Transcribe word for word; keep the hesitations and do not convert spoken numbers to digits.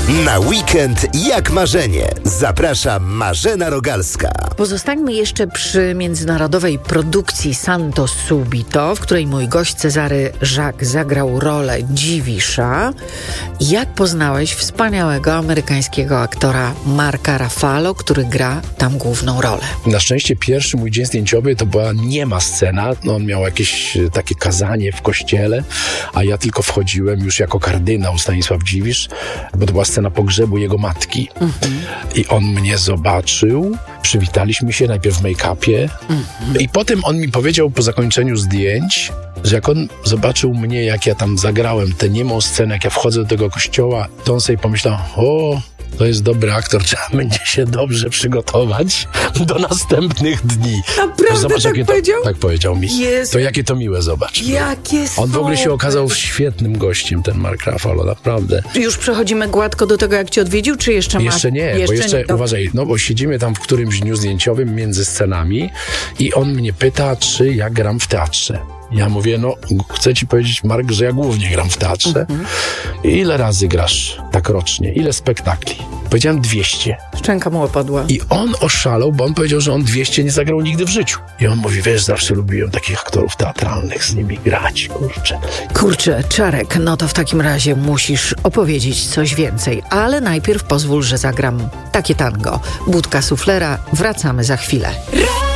Na weekend jak marzenie. Zaprasza Marzena Rogalska. Pozostańmy jeszcze przy międzynarodowej produkcji Santo Subito, w której mój gość Cezary Żak zagrał rolę Dziwisza. Jak poznałeś wspaniałego amerykańskiego aktora Marka Ruffalo, który gra tam główną rolę? Na szczęście pierwszy mój dzień zdjęciowy to była niema scena. No, on miał jakieś takie kazanie w kościele, a ja tylko wchodziłem już jako kardynał Stanisław Dziwisz, bo to była scena pogrzebu jego matki. Mhm. I on mnie zobaczył, przywitaliśmy się najpierw w make-upie mhm. i potem on mi powiedział po zakończeniu zdjęć, że jak on zobaczył mnie, jak ja tam zagrałem tę niemą scenę, jak ja wchodzę do tego kościoła, to on sobie pomyślał, o, to jest dobry aktor, trzeba będzie się dobrze przygotować do następnych dni. Naprawdę Zobacz, tak jakie powiedział? To, tak powiedział mi. Jezu. To jakie to miłe, zobacz. Jakie On w ogóle się okazał świetnym gościem, ten Mark Ruffalo, naprawdę. Już przechodzimy gładko do tego, jak cię odwiedził, czy jeszcze masz? Jeszcze nie, jeszcze bo jeszcze, nie, to... uważaj, no bo siedzimy tam w którymś dniu zdjęciowym między scenami i on mnie pyta, czy ja gram w teatrze. Ja mówię, no chcę ci powiedzieć, Mark, że ja głównie gram w teatrze. Mhm. Ile razy grasz tak rocznie? Ile spektakli? Powiedziałem dwieście. Szczęka mu opadła. I on oszalał, bo on powiedział, że on dwieście nie zagrał nigdy w życiu. I on mówi, wiesz, zawsze lubiłem takich aktorów teatralnych, z nimi grać, kurczę. Kurczę, Czarek, no to w takim razie musisz opowiedzieć coś więcej. Ale najpierw pozwól, że zagram takie tango. Budka suflera, wracamy za chwilę.